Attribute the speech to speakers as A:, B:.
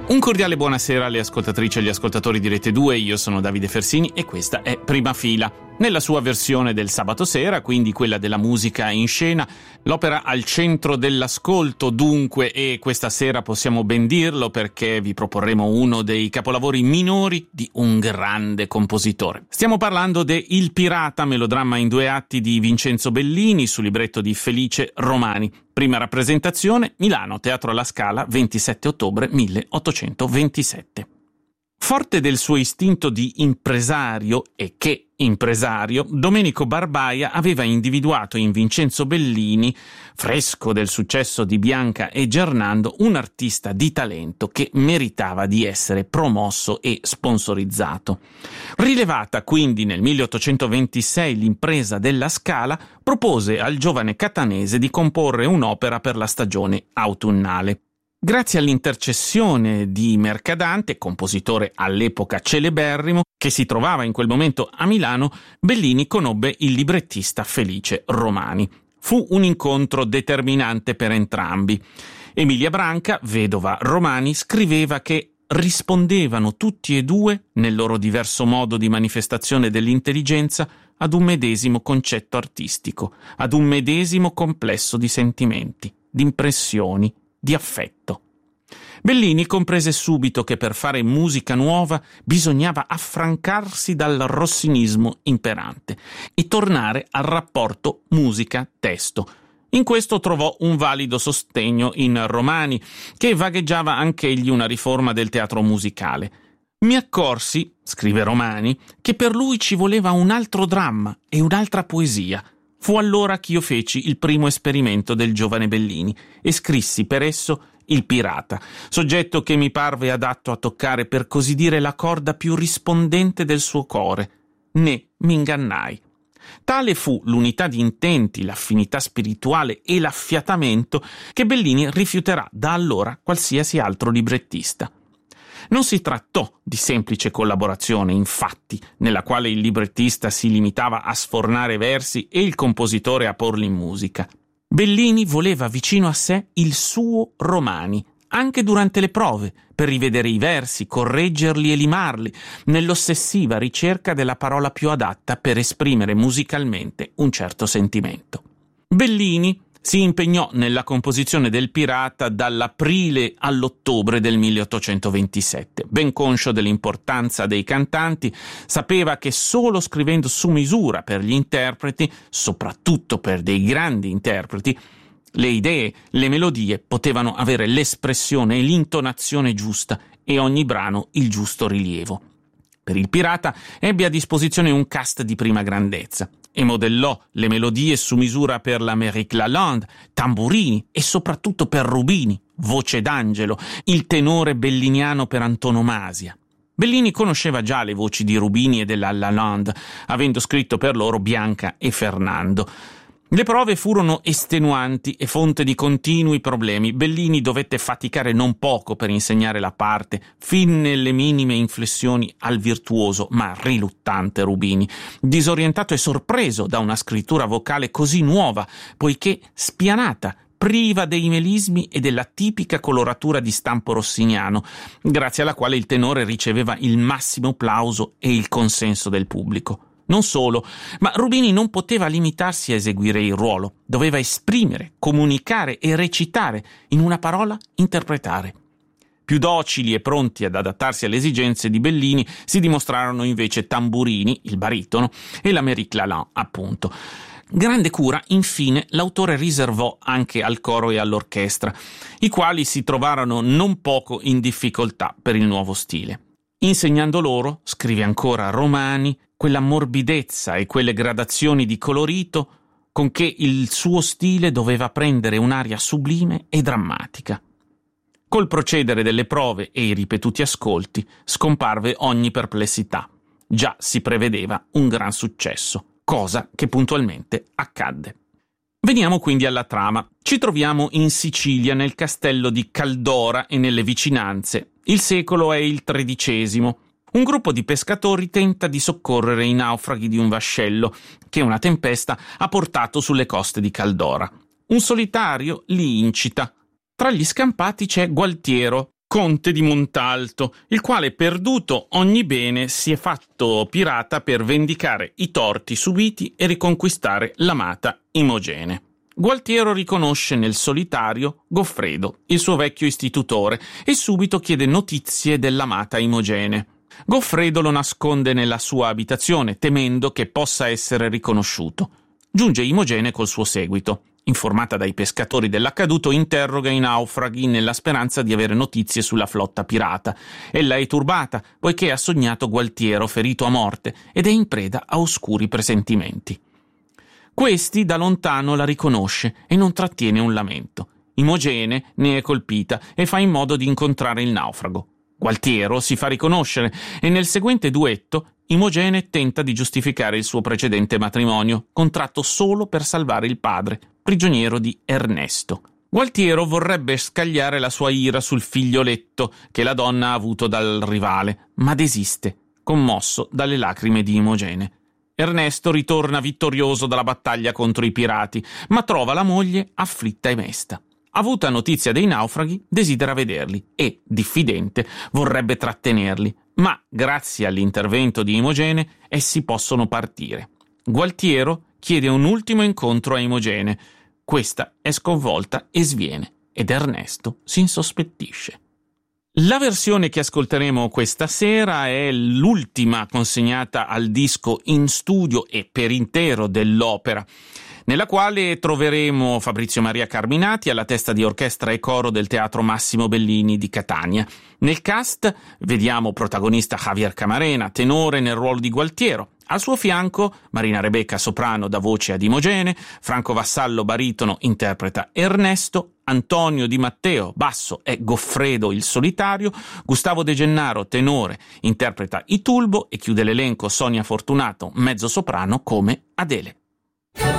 A: Un cordiale buonasera alle ascoltatrici e agli ascoltatori di Rete 2, io sono Davide Fersini e questa è Prima Fila. Nella sua versione del sabato sera, quindi quella della musica in scena, l'opera al centro dell'ascolto dunque, e questa sera possiamo ben dirlo perché vi proporremo uno dei capolavori minori di un grande compositore. Stiamo parlando de Il Pirata, melodramma in 2 atti di Vincenzo Bellini su libretto di Felice Romani. Prima rappresentazione, Milano, Teatro alla Scala, 27 ottobre 1827. Forte del suo istinto di impresario, e che impresario, Domenico Barbaia aveva individuato in Vincenzo Bellini, fresco del successo di Bianca e Gernando, un artista di talento che meritava di essere promosso e sponsorizzato. Rilevata quindi nel 1826 l'impresa della Scala, propose al giovane catanese di comporre un'opera per la stagione autunnale. Grazie all'intercessione di Mercadante, compositore all'epoca celeberrimo, che si trovava in quel momento a Milano, Bellini conobbe il librettista Felice Romani. Fu un incontro determinante per entrambi. Emilia Branca, vedova Romani, scriveva che rispondevano tutti e due, nel loro diverso modo di manifestazione dell'intelligenza, ad un medesimo concetto artistico, ad un medesimo complesso di sentimenti, di impressioni, di affetto. Bellini comprese subito che per fare musica nuova bisognava affrancarsi dal rossinismo imperante e tornare al rapporto musica-testo. In questo trovò un valido sostegno in Romani, che vagheggiava anch'egli una riforma del teatro musicale. Mi accorsi, scrive Romani, che per lui ci voleva un altro dramma e un'altra poesia. Fu allora che io feci il primo esperimento del giovane Bellini e scrissi per esso Il Pirata, soggetto che mi parve adatto a toccare per così dire la corda più rispondente del suo cuore. Né mi ingannai. Tale fu l'unità di intenti, l'affinità spirituale e l'affiatamento che Bellini rifiuterà da allora qualsiasi altro librettista. Non si trattò di semplice collaborazione, infatti, nella quale il librettista si limitava a sfornare versi e il compositore a porli in musica. Bellini voleva vicino a sé il suo Romani, anche durante le prove, per rivedere i versi, correggerli e limarli, nell'ossessiva ricerca della parola più adatta per esprimere musicalmente un certo sentimento. Bellini si impegnò nella composizione del Pirata dall'aprile all'ottobre del 1827. Ben conscio dell'importanza dei cantanti, sapeva che solo scrivendo su misura per gli interpreti, soprattutto per dei grandi interpreti, le idee, le melodie potevano avere l'espressione e l'intonazione giusta e ogni brano il giusto rilievo. Per il Pirata ebbe a disposizione un cast di prima grandezza e modellò le melodie su misura per l'Amérique Lalande, tamburini e soprattutto per Rubini, voce d'angelo, il tenore belliniano per antonomasia. Bellini conosceva già le voci di Rubini e della Lalande, avendo scritto per loro Bianca e Fernando. Le prove furono estenuanti e fonte di continui problemi. Bellini dovette faticare non poco per insegnare la parte, fin nelle minime inflessioni, al virtuoso ma riluttante Rubini, disorientato e sorpreso da una scrittura vocale così nuova, poiché spianata, priva dei melismi e della tipica coloratura di stampo rossiniano, grazie alla quale il tenore riceveva il massimo plauso e il consenso del pubblico. Non solo, ma Rubini non poteva limitarsi a eseguire il ruolo, doveva esprimere, comunicare e recitare, in una parola interpretare. Più docili e pronti ad adattarsi alle esigenze di Bellini si dimostrarono invece Tamburini, il baritono, e l'Amérique Lalande, appunto. Grande cura, infine, l'autore riservò anche al coro e all'orchestra, i quali si trovarono non poco in difficoltà per il nuovo stile. Insegnando loro, scrive ancora Romani, quella morbidezza e quelle gradazioni di colorito con che il suo stile doveva prendere un'aria sublime e drammatica. Col procedere delle prove e i ripetuti ascolti scomparve ogni perplessità. Già si prevedeva un gran successo, cosa che puntualmente accadde. Veniamo quindi alla trama. Ci troviamo in Sicilia, nel castello di Caldora e nelle vicinanze. Il secolo è il XIII. Un gruppo di pescatori tenta di soccorrere i naufraghi di un vascello che una tempesta ha portato sulle coste di Caldora. Un solitario li incita. Tra gli scampati c'è Gualtiero, conte di Montalto, il quale, perduto ogni bene, si è fatto pirata per vendicare i torti subiti e riconquistare l'amata Imogene. Gualtiero riconosce nel solitario Goffredo, il suo vecchio istitutore, e subito chiede notizie dell'amata Imogene. Goffredo lo nasconde nella sua abitazione, temendo che possa essere riconosciuto. Giunge Imogene col suo seguito. Informata dai pescatori dell'accaduto, interroga i naufraghi nella speranza di avere notizie sulla flotta pirata. Ella è turbata, poiché ha sognato Gualtiero ferito a morte ed è in preda a oscuri presentimenti. Questi da lontano la riconosce e non trattiene un lamento. Imogene ne è colpita e fa in modo di incontrare il naufrago. Gualtiero si fa riconoscere e nel seguente duetto Imogene tenta di giustificare il suo precedente matrimonio, contratto solo per salvare il padre, prigioniero di Ernesto. Gualtiero vorrebbe scagliare la sua ira sul figlioletto che la donna ha avuto dal rivale, ma desiste, commosso dalle lacrime di Imogene. Ernesto ritorna vittorioso dalla battaglia contro i pirati, ma trova la moglie afflitta e mesta. Avuta notizia dei naufraghi, desidera vederli e, diffidente, vorrebbe trattenerli, ma, grazie all'intervento di Imogene, essi possono partire. Gualtiero chiede un ultimo incontro a Imogene. Questa è sconvolta e sviene, ed Ernesto si insospettisce. La versione che ascolteremo questa sera è l'ultima consegnata al disco in studio e per intero dell'opera, nella quale troveremo Fabrizio Maria Carminati alla testa di orchestra e coro del Teatro Massimo Bellini di Catania. Nel cast vediamo protagonista Javier Camarena, tenore nel ruolo di Gualtiero. Al suo fianco Marina Rebecca, soprano, dà voce ad Imogene, Franco Vassallo, baritono, interpreta Ernesto, Antonio Di Matteo, basso, è Goffredo il solitario, Gustavo De Gennaro, tenore, interpreta Itulbo e chiude l'elenco Sonia Fortunato, mezzo soprano come Adele.